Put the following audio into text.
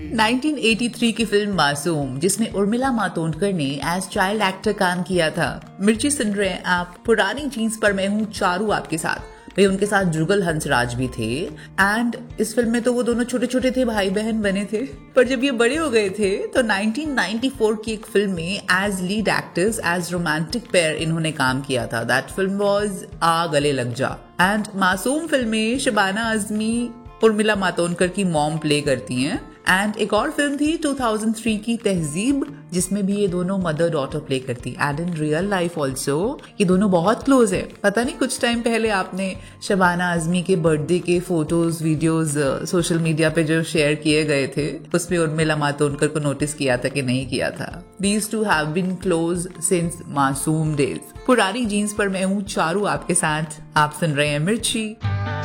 1983 की फिल्म मासूम, जिसमें उर्मिला मातोंडकर ने एज चाइल्ड एक्टर काम किया था। मिर्ची सुन रहे हैं आप पुरानी जीन्स पर, मैं हूँ चारू आपके साथ। भाई उनके साथ जुगल हंसराज भी थे एंड इस फिल्म में तो वो दोनों छोटे छोटे थे, भाई बहन बने थे। पर जब ये बड़े हो गए थे तो 1994 की एक फिल्म में as lead actors, as romantic pair इन्होंने काम किया था। दैट फिल्म वाज आ गले लग जा। एंड मासूम फिल्म में शबाना आजमी उर्मिला मातोंडकर की मॉम प्ले करती हैं। एंड एक और फिल्म थी 2003 की तहजीब, जिसमें भी ये दोनों मदर डॉटर प्ले करती। And in real life also ये दोनों बहुत क्लोज है। पता नहीं कुछ टाइम पहले आपने शबाना आजमी के बर्थडे के फोटोज वीडियोस सोशल मीडिया पे जो शेयर किए गए थे, उसमें उर्मिला मातोंडकर को नोटिस किया था कि नहीं किया था। These two have been close since मासूम डेज। पुरानी जीन्स पर मैं हूँ चारू आपके साथ। आप सुन रहे हैं मिर्ची।